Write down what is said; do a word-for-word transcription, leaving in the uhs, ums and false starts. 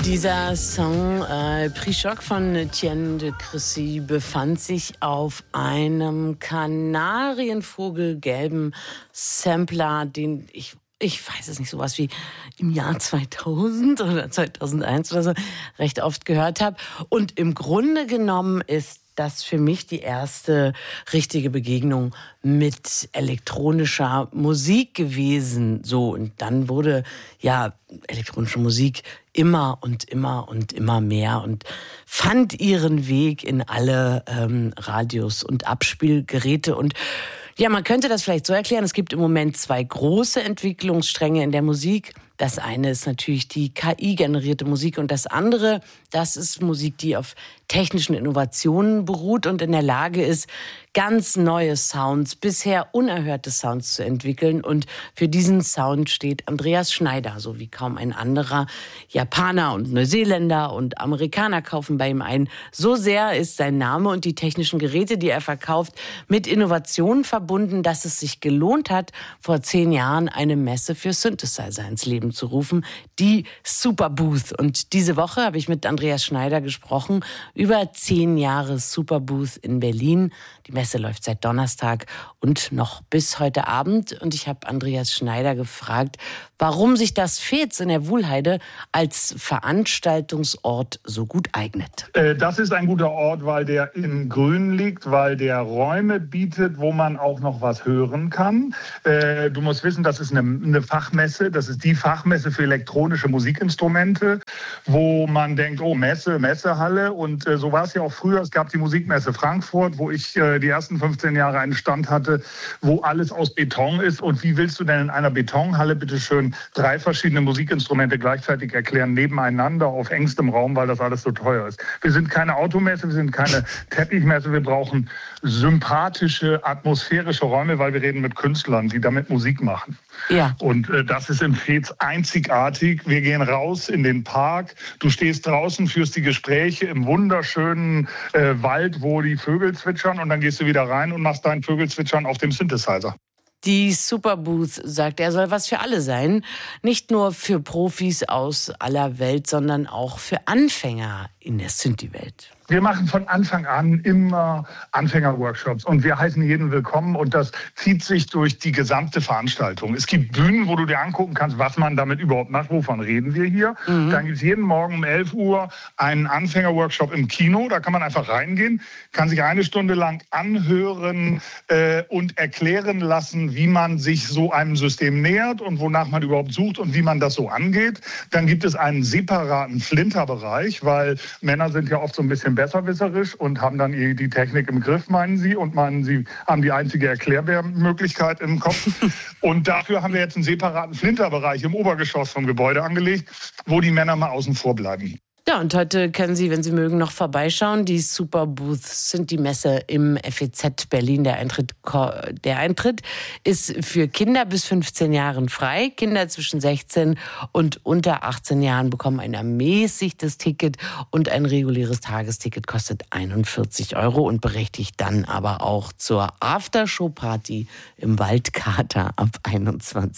Dieser Song äh, Prix Choc von Etienne de Crécy befand sich auf einem kanarienvogelgelben Sampler, den ich, ich weiß es nicht, sowas wie im Jahr zweitausend oder zweitausendeins oder so recht oft gehört habe. Und im Grunde genommen ist das für mich die erste richtige Begegnung mit elektronischer Musik gewesen. So, und dann wurde ja elektronische Musik immer und immer und immer mehr und fand ihren Weg in alle ähm, Radios und Abspielgeräte. Und ja, man könnte das vielleicht so erklären, es gibt im Moment zwei große Entwicklungsstränge in der Musik. Das eine ist natürlich die K I-generierte Musik und das andere, das ist Musik, die auf technischen Innovationen beruht und in der Lage ist, ganz neue Sounds, bisher unerhörte Sounds zu entwickeln. Und für diesen Sound steht Andreas Schneider, so wie kaum ein anderer. Japaner und Neuseeländer und Amerikaner kaufen bei ihm ein. So sehr ist sein Name und die technischen Geräte, die er verkauft, mit Innovationen verbunden, dass es sich gelohnt hat, vor zehn Jahren eine Messe für Synthesizer ins Leben zu rufen, die Superbooth. Und diese Woche habe ich mit Andreas Schneider gesprochen über zehn Jahre Superbooth in Berlin. Die Messe läuft seit Donnerstag und noch bis heute Abend. Und ich habe Andreas Schneider gefragt, warum sich das Fez in der Wuhlheide als Veranstaltungsort so gut eignet. Das ist ein guter Ort, weil der im Grün liegt, weil der Räume bietet, wo man auch noch was hören kann. Du musst wissen, das ist eine Fachmesse, das ist die Fachmesse für elektronische Musikinstrumente, wo man denkt, oh, Messe, Messehalle. Und so war es ja auch früher. Es gab die Musikmesse Frankfurt, wo ich die ersten fünfzehn Jahre einen Stand hatte, wo alles aus Beton ist. Und wie willst du denn in einer Betonhalle bitte schön drei verschiedene Musikinstrumente gleichzeitig erklären, nebeneinander auf engstem Raum, weil das alles so teuer ist? Wir sind keine Automesse, wir sind keine Teppichmesse, wir brauchen sympathische, atmosphärische Räume, weil wir reden mit Künstlern, die damit Musik machen. Ja. Und äh, das ist im Fez einzigartig. Wir gehen raus in den Park. Du stehst draußen, führst die Gespräche im wunderschönen äh, Wald, wo die Vögel zwitschern. Und dann gehst du wieder rein und machst dein Vögelzwitschern auf dem Synthesizer. Die Superbooth, sagt er, soll was für alle sein. Nicht nur für Profis aus aller Welt, sondern auch für Anfänger in der Synthi-Welt. Wir machen von Anfang an immer Anfängerworkshops und wir heißen jeden willkommen und das zieht sich durch die gesamte Veranstaltung. Es gibt Bühnen, wo du dir angucken kannst, was man damit überhaupt macht, wovon reden wir hier. Mhm. Dann gibt es jeden Morgen um elf Uhr einen Anfängerworkshop im Kino, da kann man einfach reingehen, kann sich eine Stunde lang anhören äh, und erklären lassen, wie man sich so einem System nähert und wonach man überhaupt sucht und wie man das so angeht. Dann gibt es einen separaten Flinterbereich, weil Männer sind ja oft so ein bisschen besserwisserisch und haben dann die Technik im Griff, meinen sie, und meinen, sie haben die einzige Erklärbärmöglichkeit im Kopf. Und dafür haben wir jetzt einen separaten Flinterbereich im Obergeschoss vom Gebäude angelegt, wo die Männer mal außen vor bleiben. Ja, und heute können Sie, wenn Sie mögen, noch vorbeischauen. Die Superbooth sind die Messe im F E Z Berlin. Der Eintritt, der Eintritt ist für Kinder bis fünfzehn Jahren frei. Kinder zwischen sechzehn und unter achtzehn Jahren bekommen ein ermäßigtes Ticket und ein reguläres Tagesticket kostet einundvierzig Euro und berechtigt dann aber auch zur Aftershow-Party im Waldkater ab einundzwanzig Uhr.